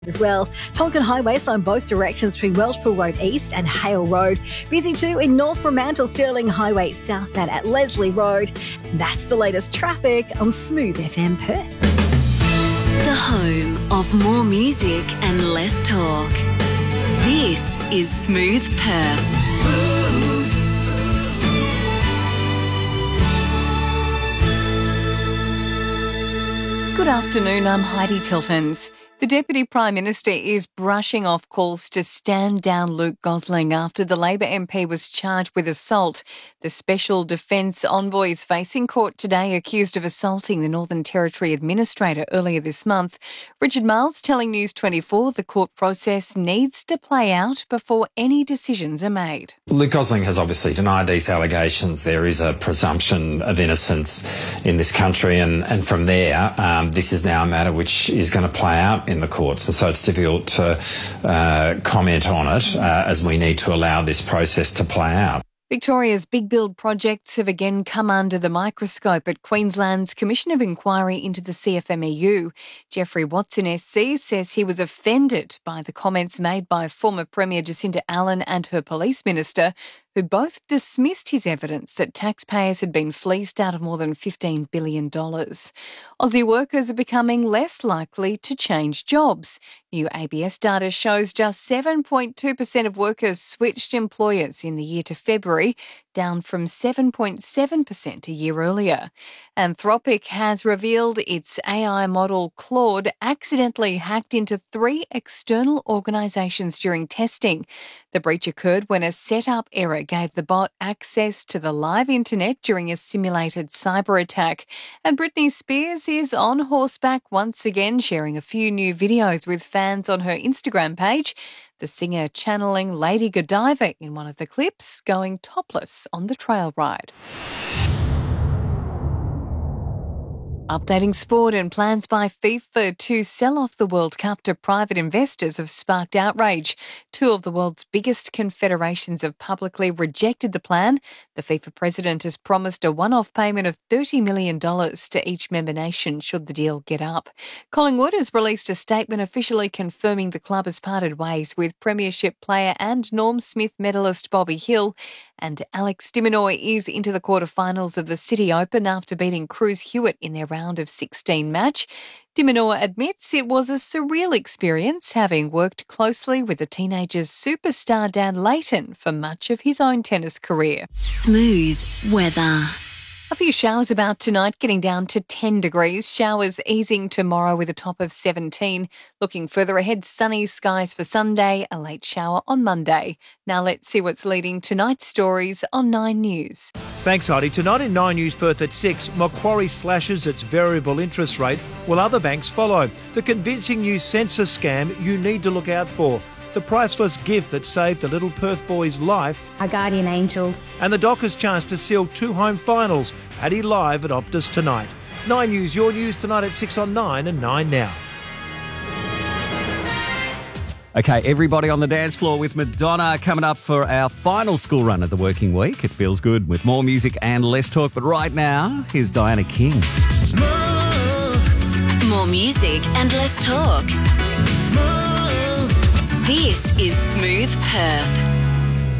as well. Tonkin Highway slow in both directions between Welshpool Road East and Hale Road. Busy too in North Fremantle Stirling Highway southbound at Leslie Road. That's the latest traffic on Smooth FM Perth. The home of more music and less talk. This is Smooth Perth. Smooth. Good afternoon, I'm Heidi Tiltons. The Deputy Prime Minister is brushing off calls to stand down Luke Gosling after the Labor MP was charged with assault. The Special Defence Envoy is facing court today accused of assaulting the Northern Territory Administrator earlier this month. Richard Miles telling News 24 the court process needs to play out before any decisions are made. Luke Gosling has obviously denied these allegations. There is a presumption of innocence in this country, and from there, this is now a matter which is going to play out in the courts, and so it's difficult to comment on it as we need to allow this process to play out. Victoria's big build projects have again come under the microscope at Queensland's Commission of Inquiry into the CFMEU. Jeffrey Watson SC says he was offended by the comments made by former Premier Jacinta Allen and her police minister, who both dismissed his evidence that taxpayers had been fleeced out of more than $15 billion. Aussie workers are becoming less likely to change jobs. New ABS data shows just 7.2% of workers switched employers in the year to February, down from 7.7% a year earlier. Anthropic has revealed its AI model Claude accidentally hacked into 3 external organisations during testing. The breach occurred when a setup error gave the bot access to the live internet during a simulated cyber attack. And Britney Spears is on horseback once again, sharing a few new videos with fans on her Instagram page. The singer channeling Lady Godiva in one of the clips, going topless on the trail ride. Updating sport, and plans by FIFA to sell off the World Cup to private investors have sparked outrage. 2 of the world's biggest confederations have publicly rejected the plan. The FIFA president has promised a one-off payment of $30 million to each member nation should the deal get up. Collingwood has released a statement officially confirming the club has parted ways with Premiership player and Norm Smith medalist Bobby Hill, and Alex de Minaur is into the quarterfinals of the City Open after beating Cruz Hewitt in their round of 16 match. De Minaur admits it was a surreal experience, having worked closely with the teenager's superstar Dan Leighton for much of his own tennis career. Smooth weather. A few showers about tonight, getting down to 10 degrees. Showers easing tomorrow with a top of 17. Looking further ahead, sunny skies for Sunday, a late shower on Monday. Now let's see what's leading tonight's stories on 9 News. Thanks, Heidi. Tonight in 9 News Perth at 6, Macquarie slashes its variable interest rate while other banks follow. The convincing new census scam you need to look out for. The priceless gift that saved a little Perth boy's life. Our guardian angel. And the Dockers' chance to seal 2 home finals. Paddy live at Optus tonight. 9 News, your news tonight at 6 on 9 and 9 now. Okay, everybody on the dance floor with Madonna coming up for our final school run of the working week. It feels good with more music and less talk. But right now, here's Diana King. More music and less talk. This is Smooth Perth.